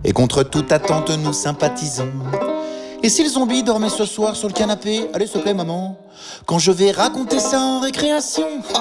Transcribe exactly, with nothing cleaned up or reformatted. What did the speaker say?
Et contre toute attente, nous sympathisons. Et si le zombie dormait ce soir sur le canapé, allez s'il te plaît maman, quand je vais raconter ça en récréation,